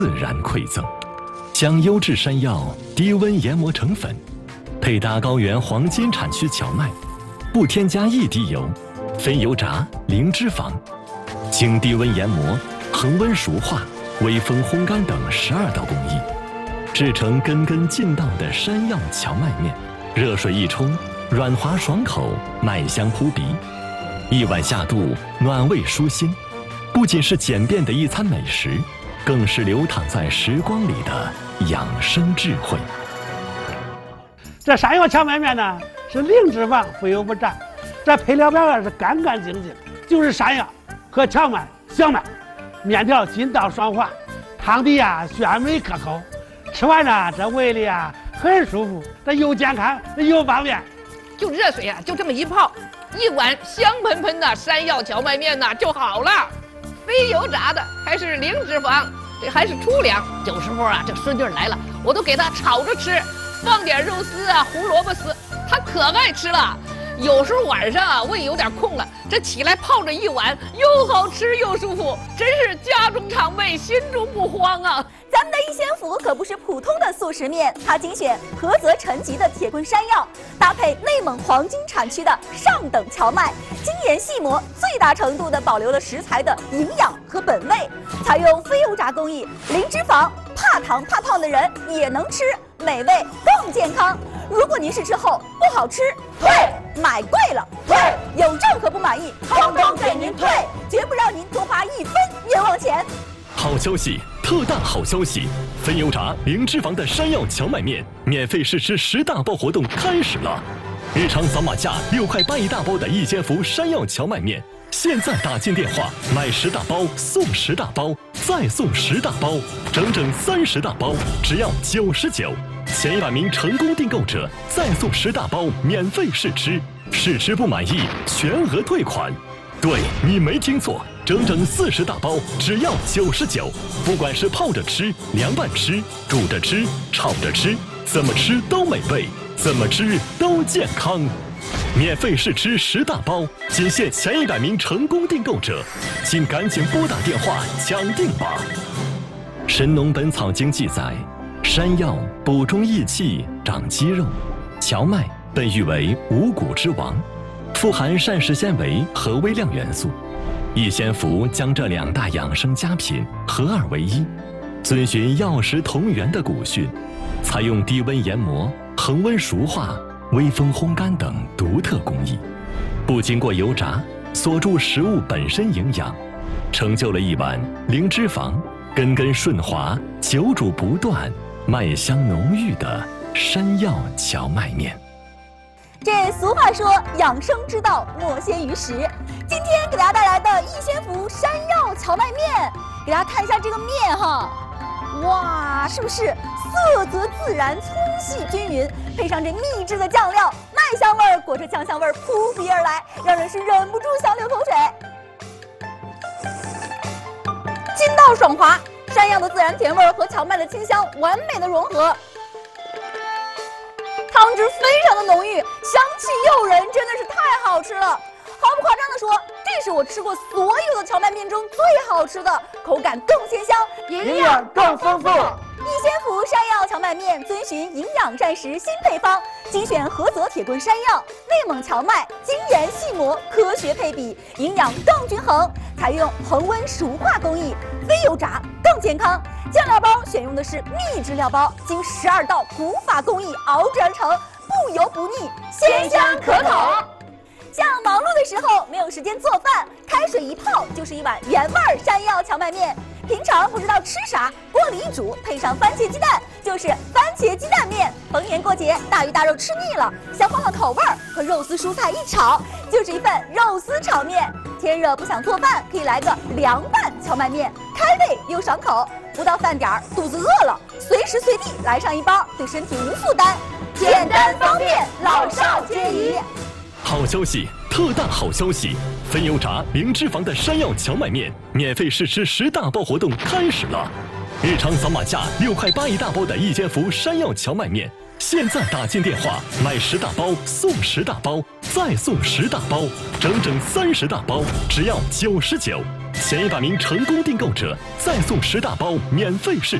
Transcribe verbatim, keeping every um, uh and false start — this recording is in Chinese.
自然馈赠，将优质山药低温研磨成粉，配搭高原黄金产区荞麦，不添加一滴油，非油炸，零脂肪，经低温研磨、恒温熟化、微风烘干等十二道工艺，制成根根劲道的山药荞麦面。热水一冲，软滑爽口，麦香扑鼻，一碗下肚，暖胃舒心。不仅是简便的一餐美食，更是流淌在时光里的养生智慧。 这山药荞麦面呢是零脂肪，非油不炸，这配料表啊是干干净净，就是山药和荞麦、小麦，面条筋道爽滑，汤底啊鲜美可口，吃完呢这胃里啊很舒服，这又健康又方便。 就热水啊，就这么一泡，一碗香喷喷的山药荞麦面呐就好了。非油炸的，还是零脂肪，这还是粗粮。有时候啊，这孙女来了，我都给她炒着吃，放点肉丝啊、胡萝卜丝，她可爱吃了。有时候晚上啊，胃有点空了，这起来泡着一碗，又好吃又舒服，真是家中常备，心中不慌啊。 咱们的一仙福可不是普通的速食面，它精选菏泽陈集的铁棍山药，搭配内蒙黄金产区的上等荞麦，精研细磨，最大程度地保留了食材的营养和本味。采用非油炸工艺，零脂肪，怕糖怕胖的人也能吃，美味更健康。如果您是吃后不好吃，退；买贵了，退；有任何不满意，通通给您退，绝不让您多花一分冤枉钱。 好消息，特大好消息！非油炸、零脂肪的山药荞麦面免费试吃十大包活动开始了！日常扫码价六块八一大包的一千福山药荞麦面，现在打进电话买十大包送十大包，再送十大包，整整三十大包，只要九十九。前一百名成功订购者再送十大包免费试吃，试吃不满意全额退款。对，你没听错，整整四十大包，只要九十九。不管是泡着吃、凉拌吃、煮着吃、炒着吃，怎么吃都美味，怎么吃都健康。免费试吃十大包，仅限前一百名成功订购者，请赶紧拨打电话抢订吧。《神农本草经》记载，山药补中益气、长肌肉，荞麦被誉为五谷之王，富含膳食纤维和微量元素。一仙福将这两大养生佳品合二为一，遵循药食同源的古训，采用低温研磨、恒温熟化、微风烘干等独特工艺，不经过油炸，锁住食物本身营养，成就了一碗零脂肪、根根顺滑、久煮不断、麦香浓郁的山药荞麦面。 这俗话说，养生之道莫先于食。今天给大家带来的一仙福山药荞麦面，给大家看一下这个面哈，哇，是不是色泽自然、粗细均匀，配上这秘制的酱料，麦香味儿裹着酱香味儿扑鼻而来，让人是忍不住想流口水。筋道爽滑，山药的自然甜味儿和荞麦的清香完美的融合。汤汁非常的浓郁，香气诱人，真的是太好吃了。毫不夸张的说，这是我吃过所有的荞麦面中最好吃的，口感更鲜香， 营养更丰富。 一仙福山药荞麦面遵循营养膳食新配方，精选菏泽铁棍山药、内蒙荞麦，精研细磨，科学配比，营养更均衡。采用恒温熟化工艺，非油炸更健康。酱料包选用的是秘制料包，经十二道古法工艺熬制而成，不油不腻，鲜香可口。像忙碌的时候没有时间做饭，开水一泡就是一碗原味山药荞麦面。平常不知道吃啥，锅里一煮，配上番茄鸡蛋，就是番茄鸡蛋面。逢年过节，大鱼大肉吃腻了，想换换口味儿，和肉丝蔬菜一炒，就是一份肉丝炒面。天热不想做饭，可以来个凉拌荞麦面，开胃又爽口。不到饭点儿，肚子饿了，随时随地来上一包，对身体无负担，简单方便，老少皆宜。 好消息，特大好消息！非油炸、零脂肪的山药荞麦面免费试吃十大包活动开始了！日常扫码价六块八一大包的一千福山药荞麦面，现在打进电话买十大包送十大包，再送十大包，整整三十大包，只要九十九。 前一百名成功订购者再送十大包免费试